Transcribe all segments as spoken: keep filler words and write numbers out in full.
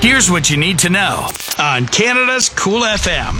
Here's what you need to know on Canada's Cool F M.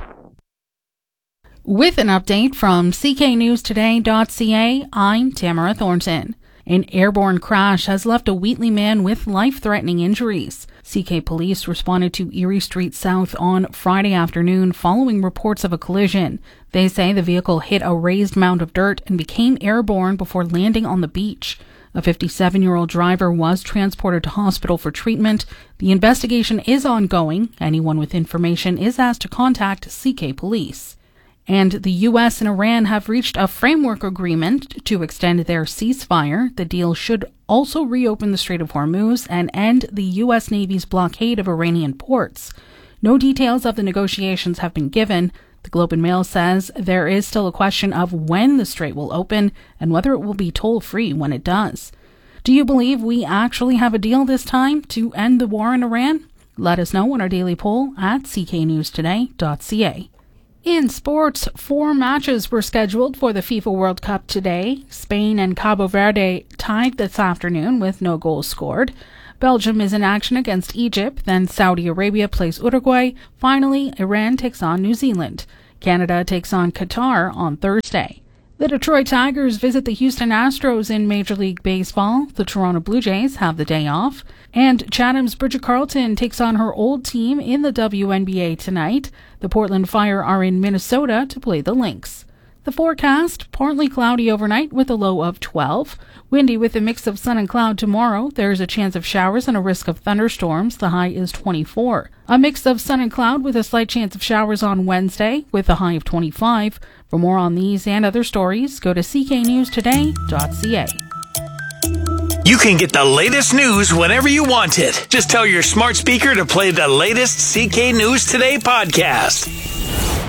With an update from C K news today dot C A, I'm Tamara Thornton. An airborne crash has left a Wheatley man with life-threatening injuries. C K police responded to Erie Street South on Friday afternoon following reports of a collision. They say the vehicle hit a raised mound of dirt and became airborne before landing on the beach. A fifty-seven-year-old driver was transported to hospital for treatment. The investigation is ongoing. Anyone with information is asked to contact C K Police. And the U S and Iran have reached a framework agreement to extend their ceasefire. The deal should also reopen the Strait of Hormuz and end the U S Navy's blockade of Iranian ports. No details of the negotiations have been given. The Globe and Mail says there is still a question of when the strait will open and whether it will be toll-free when it does. Do you believe we actually have a deal this time to end the war in Iran? Let us know on our daily poll at C K news today dot C A. In sports, four matches were scheduled for the FIFA World Cup today. Spain and Cabo Verde tied this afternoon with no goals scored. Belgium is in action against Egypt, then Saudi Arabia plays Uruguay. Finally, Iran takes on New Zealand. Canada takes on Qatar on Thursday. The Detroit Tigers visit the Houston Astros in Major League Baseball. The Toronto Blue Jays have the day off. And Chatham's Bridget Carleton takes on her old team in the W N B A tonight. The Portland Fire are in Minnesota to play the Lynx. The forecast, partly cloudy overnight with a low of twelve. Windy with a mix of sun and cloud tomorrow. There's a chance of showers and a risk of thunderstorms. The high is twenty-four. A mix of sun and cloud with a slight chance of showers on Wednesday with a high of twenty-five. For more on these and other stories, go to C K news today dot C A. You can get the latest news whenever you want it. Just tell your smart speaker to play the latest C K News Today podcast.